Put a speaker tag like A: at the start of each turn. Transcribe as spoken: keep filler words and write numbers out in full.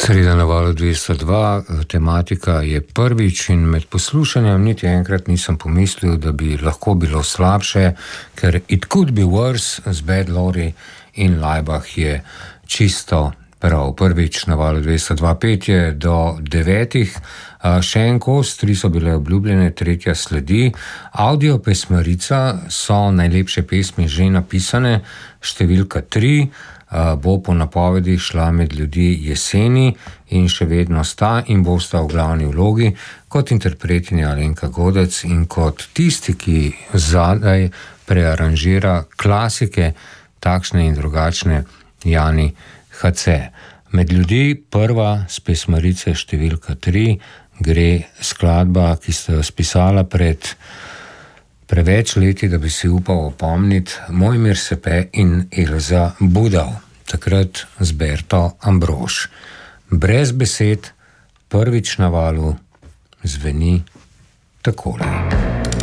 A: Sreda na valu dvesto dva, tematika je prvič in med poslušanjem niti enkrat nisem pomislil, da bi lahko bilo slabše, ker It Could Be Worse z Bad Lori in Laibach je čisto prav. Prvič na valu dvesto dva petje do devetih, še en kos, tri so bile obljubljene, tretja sledi. Audio pesmarica so najlepše pesmi že napisane, številka tri, bo po napovedi šla med ljudi jeseni in še vedno sta in bosta v glavni vlogi kot interpretinja Alenka Godec in kot tisti, ki zadaj prearanžira klasike, takšne in drugačne, Jani H C. Med ljudi prva s pesmarice številka tri gre skladba, ki ste jo spisala pred preveč leti, da bi si upal opomniti, Mojmir Sepe in Ilza Budal, takrat z Berto Ambrož. Brez besed, prvič na valu, zveni takole.